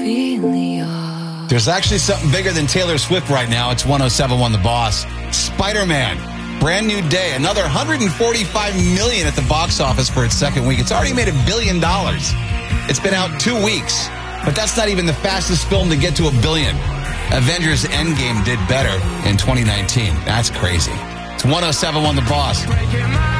There's actually something bigger than Taylor Swift right now. It's 107.1 The Boss. Spider-Man, brand new day. Another $145 million at the box office for its second week. It's already made $1 billion. It's been out 2 weeks, but that's not even the fastest film to get to $1 billion. Avengers Endgame did better in 2019. That's crazy. It's 107.1 The Boss.